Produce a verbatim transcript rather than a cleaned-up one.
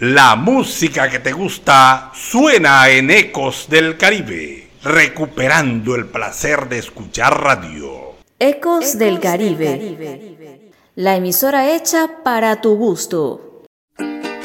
La música que te gusta suena en Ecos del Caribe, recuperando el placer de escuchar radio. Ecos, Ecos del, Caribe. del Caribe, la emisora hecha para tu gusto.